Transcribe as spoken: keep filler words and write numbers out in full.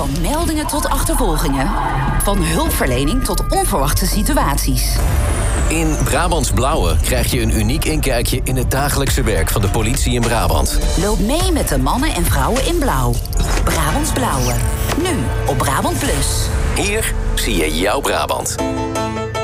Van meldingen tot achtervolgingen. Van hulpverlening tot onverwachte situaties. In Brabants Blauwe krijg je een uniek inkijkje in het dagelijkse werk van de politie in Brabant. Loop mee met de mannen en vrouwen in blauw. Brabants Blauwe. Nu op Brabant Plus. Hier zie je jouw Brabant.